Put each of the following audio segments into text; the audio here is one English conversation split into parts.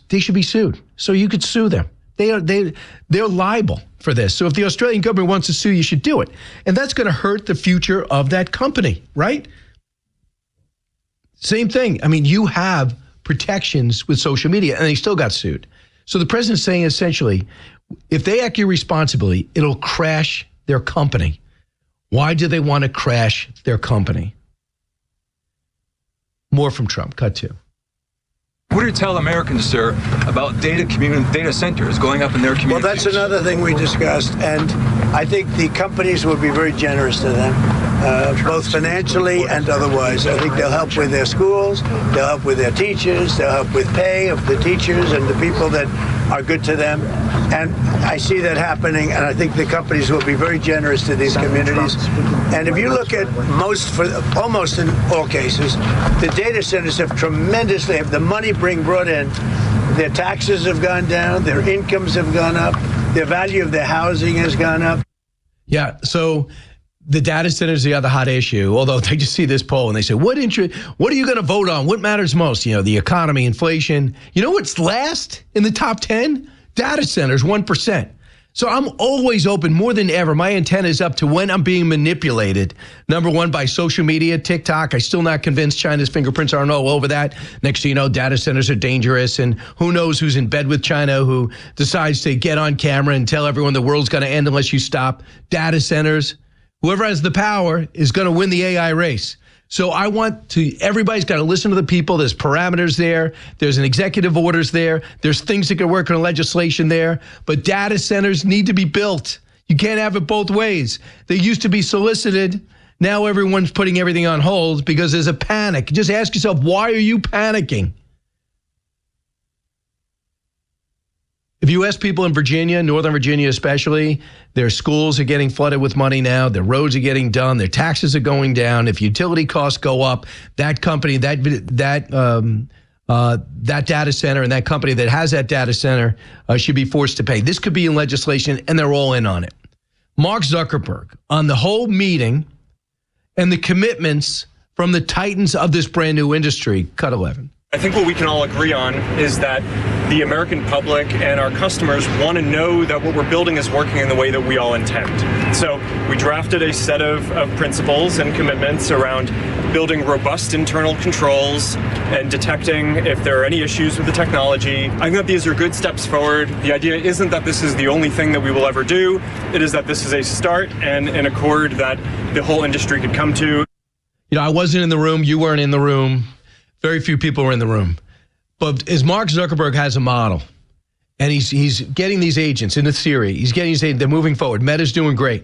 they should be sued. So you could sue them. They're liable for this. So if the Australian government wants to sue, you should do it. And that's going to hurt the future of that company, right? Same thing. I mean, you have protections with social media, and they still got sued. So the president's saying essentially, if they act irresponsibly, it'll crash their company. Why do they want to crash their company? More from Trump. Cut 2. What do you tell Americans, sir, about data centers going up in their communities? Well, that's another thing we discussed, and I think the companies will be very generous to them, both financially and otherwise. I think they'll help with their schools, they'll help with their teachers, they'll help with pay of the teachers and the people that are good to them. And I see that happening, and I think the companies will be very generous to these communities. And if you look at almost in all cases, the data centers have the money brought in, their taxes have gone down, their incomes have gone up, the value of their housing has gone up. Yeah, so the data center is the other hot issue, although they just see this poll and they say, what are you going to vote on? What matters most? You know, the economy, inflation. You know what's last in the top 10? Data centers, 1%. So I'm always open more than ever. My antenna is up to when I'm being manipulated. Number one, by social media, TikTok. I'm still not convinced China's fingerprints aren't all over that. Next thing you know, data centers are dangerous. And who knows who's in bed with China, who decides to get on camera and tell everyone the world's going to end unless you stop data centers. Whoever has the power is going to win the AI race. So everybody's got to listen to the people. There's parameters there. There's an executive orders there. There's things that can work on legislation there. But data centers need to be built. You can't have it both ways. They used to be solicited. Now everyone's putting everything on hold because there's a panic. Just ask yourself, why are you panicking? If you ask people in Virginia, Northern Virginia especially, their schools are getting flooded with money now. Their roads are getting done. Their taxes are going down. If utility costs go up, that company, that data center and that company that has that data center should be forced to pay. This could be in legislation, and they're all in on it. Mark Zuckerberg on the whole meeting and the commitments from the titans of this brand new industry. Cut 11. I think what we can all agree on is that the American public and our customers want to know that what we're building is working in the way that we all intend. So we drafted a set of principles and commitments around building robust internal controls and detecting if there are any issues with the technology. I think that these are good steps forward. The idea isn't that this is the only thing that we will ever do. It is that this is a start and an accord that the whole industry could come to. You know, I wasn't in the room. You weren't in the room. Very few people were in the room. But as Mark Zuckerberg has a model, and he's getting these agents in the theory, they're moving forward. Meta's doing great.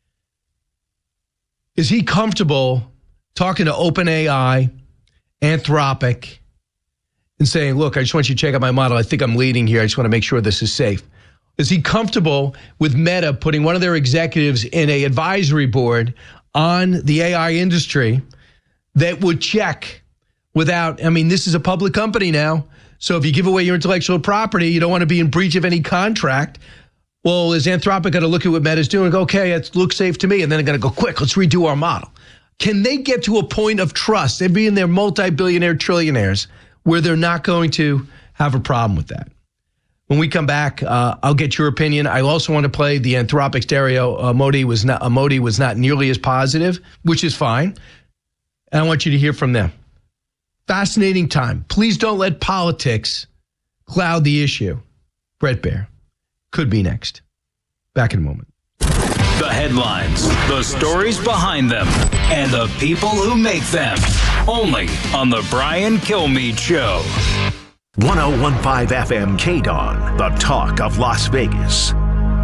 Is he comfortable talking to OpenAI, Anthropic, and saying, look, I just want you to check out my model. I think I'm leading here. I just want to make sure this is safe. Is he comfortable with Meta putting one of their executives in an advisory board on the AI industry that would check without, I mean, this is a public company now. So if you give away your intellectual property, you don't want to be in breach of any contract. Well, is Anthropic going to look at what Meta's doing and go, okay, it looks safe to me. And then they're going to go, quick, let's redo our model. Can they get to a point of trust? They're being their multi-billionaire trillionaires where they're not going to have a problem with that. When we come back, I'll get your opinion. I also want to play the Anthropic stereo. Modi was not nearly as positive, which is fine. And I want you to hear from them. Fascinating time. Please don't let politics cloud the issue. Bret Baier could be next. Back in a moment. The headlines, the stories behind them, and the people who make them. Only on The Brian Kilmeade Show. 1015 FM KDON, the talk of Las Vegas.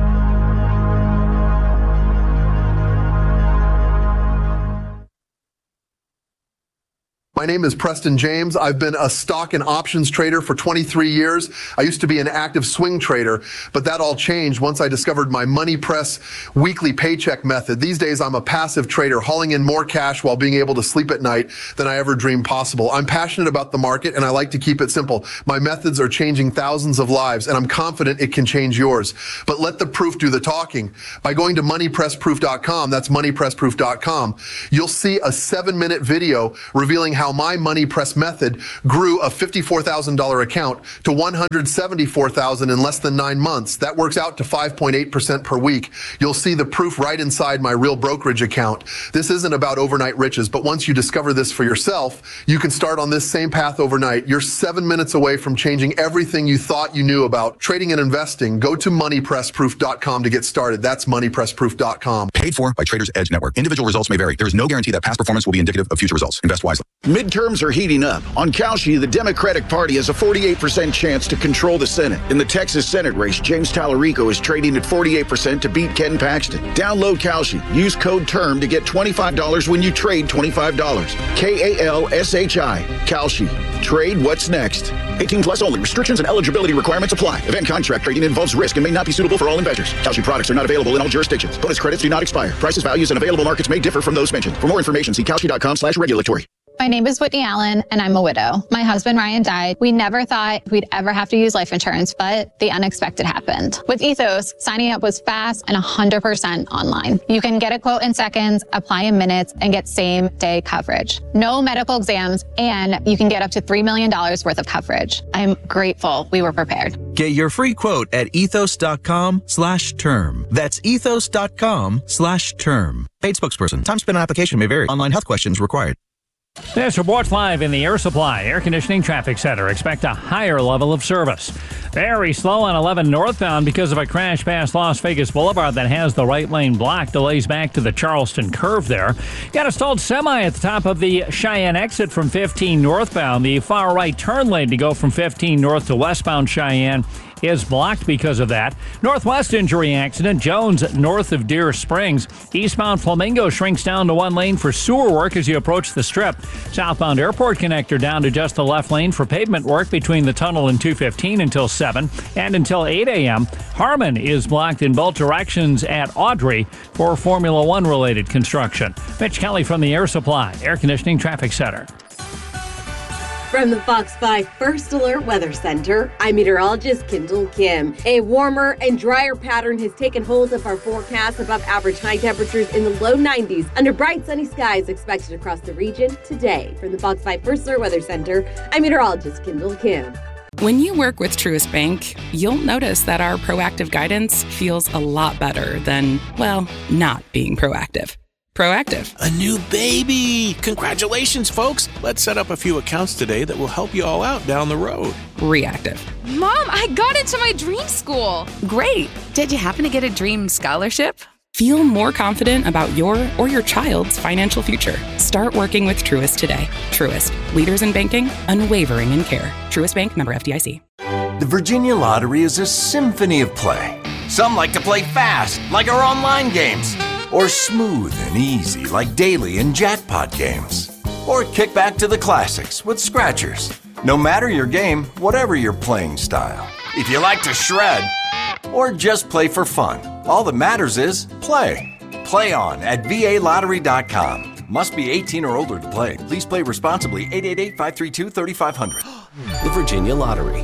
My name is Preston James. I've been a stock and options trader for 23 years. I used to be an active swing trader, but that all changed once I discovered my Money Press weekly paycheck method. These days, I'm a passive trader, hauling in more cash while being able to sleep at night than I ever dreamed possible. I'm passionate about the market, and I like to keep it simple. My methods are changing thousands of lives, and I'm confident it can change yours. But let the proof do the talking. By going to moneypressproof.com, that's moneypressproof.com, you'll see a 7-minute video revealing how how my Money Press method grew a $54,000 account to $174,000 in less than 9 months. That works out to 5.8% per week. You'll see the proof right inside my real brokerage account. This isn't about overnight riches, but once you discover this for yourself, you can start on this same path overnight. You're 7 minutes away from changing everything you thought you knew about trading and investing. Go to moneypressproof.com to get started. That's moneypressproof.com. Paid for by Traders Edge Network. Individual results may vary. There is no guarantee that past performance will be indicative of future results. Invest wisely. Midterms are heating up. On Kalshi, the Democratic Party has a 48% chance to control the Senate. In the Texas Senate race, James Tallarico is trading at 48% to beat Ken Paxton. Download Kalshi. Use code TERM to get $25 when you trade $25. KALSHI. Kalshi. Trade what's next. 18 plus only. Restrictions and eligibility requirements apply. Event contract trading involves risk and may not be suitable for all investors. Kalshi products are not available in all jurisdictions. Bonus credits do not expire. Prices, values, and available markets may differ from those mentioned. For more information, see kalshi.com/regulatory. My name is Whitney Allen, and I'm a widow. My husband, Ryan, died. We never thought we'd ever have to use life insurance, but the unexpected happened. With Ethos, signing up was fast and 100% online. You can get a quote in seconds, apply in minutes, and get same-day coverage. No medical exams, and you can get up to $3 million worth of coverage. I'm grateful we were prepared. Get your free quote at ethos.com/term. That's ethos.com/term. Paid spokesperson. Time spent on application may vary. Online health questions required. This reports live in the Air Supply Air Conditioning Traffic Center. Expect a higher level of service. Very slow on 11 northbound because of a crash past Las Vegas Boulevard that has the right lane blocked. Delays back to the Charleston curve there. Got a stalled semi at the top of the Cheyenne exit from 15 northbound. The far right turn lane to go from 15 north to westbound Cheyenne is blocked because of that. Northwest injury accident, Jones north of Deer Springs. Eastbound Flamingo shrinks down to one lane for sewer work as you approach the Strip. Southbound Airport connector down to just the left lane for pavement work between the tunnel and 215 until 7 and until 8 a.m. Harmon is blocked in both directions at Audrey for Formula One related construction. Mitch Kelly from the Air Supply Air Conditioning Traffic Center. From the Fox 5 First Alert Weather Center, I'm meteorologist Kendall Kim. A warmer and drier pattern has taken hold of our forecast. Above average high temperatures in the low 90s under bright sunny skies expected across the region today. From the Fox 5 First Alert Weather Center, I'm meteorologist Kendall Kim. When you work with Truist Bank, you'll notice that our proactive guidance feels a lot better than, well, not being proactive. Proactive. A new baby! Congratulations, folks! Let's set up a few accounts today that will help you all out down the road. Reactive. Mom, I got into my dream school! Great! Did you happen to get a dream scholarship? Feel more confident about your or your child's financial future. Start working with Truist today. Truist. Leaders in banking, unwavering in care. Truist Bank, member FDIC. The Virginia Lottery is a symphony of play. Some like to play fast, like our online games. Or smooth and easy like daily and jackpot games. Or kick back to the classics with scratchers. No matter your game, whatever your playing style. If you like to shred, or just play for fun, all that matters is play. Play on at VALottery.com. Must be 18 or older to play. Please play responsibly. 888-532-3500. The Virginia Lottery.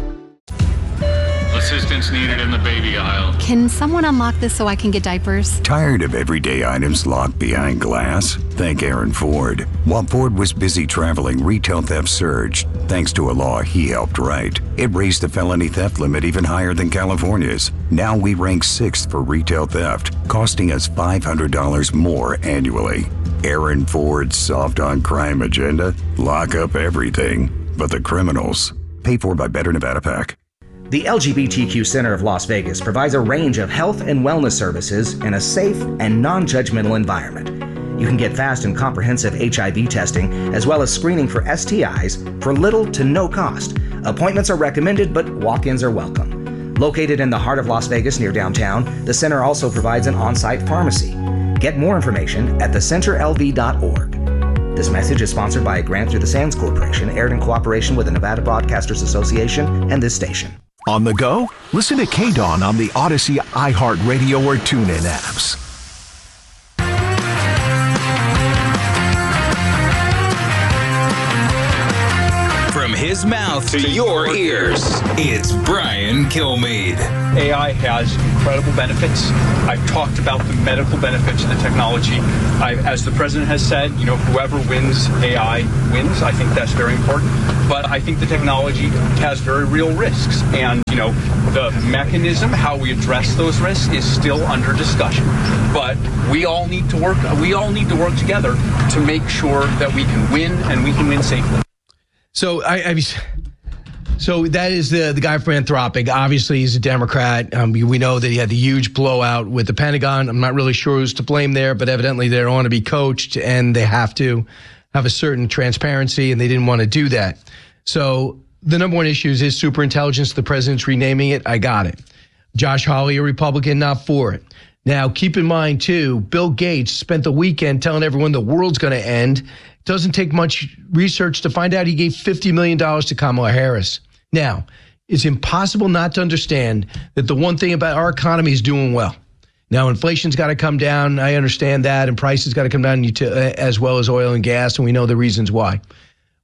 Assistance needed in the baby aisle. Can someone unlock this so I can get diapers? Tired of everyday items locked behind glass? Thank Aaron Ford. While Ford was busy traveling, retail theft surged. Thanks to a law he helped write. It raised the felony theft limit even higher than California's. Now we rank 6th for retail theft, costing us $500 more annually. Aaron Ford's soft on crime agenda? Lock up everything but the criminals. Paid for by Better Nevada PAC. The LGBTQ Center of Las Vegas provides a range of health and wellness services in a safe and non-judgmental environment. You can get fast and comprehensive HIV testing as well as screening for STIs for little to no cost. Appointments are recommended, but walk-ins are welcome. Located in the heart of Las Vegas near downtown, the center also provides an on-site pharmacy. Get more information at thecenterlv.org. This message is sponsored by a grant through the Sands Corporation, aired in cooperation with the Nevada Broadcasters Association and this station. On the go? Listen to KDAWN on the Odyssey, iHeartRadio, or TuneIn apps. From his mouth to your ears. It's Brian Kilmeade. AI has incredible benefits. I've talked about the medical benefits of the technology. As the president has said, whoever wins AI wins. I think that's very important. But I think the technology has very real risks. And, the mechanism, how we address those risks is still under discussion. But we all need to work together to make sure that we can win and we can win safely. So So that is the guy from Anthropic. Obviously, he's a Democrat. We know that he had the huge blowout with the Pentagon. I'm not really sure who's to blame there, but evidently they don't want to be coached and they have to have a certain transparency, and they didn't want to do that. So the number one issue is his superintelligence. The president's renaming it. I got it. Josh Hawley, a Republican, not for it. Now, keep in mind, too, Bill Gates spent the weekend telling everyone the world's going to end. It doesn't take much research to find out he gave $50 million to Kamala Harris. Now, it's impossible not to understand that the one thing about our economy is doing well. Now, inflation's got to come down. I understand that. And prices got to come down as well as oil and gas. And we know the reasons why.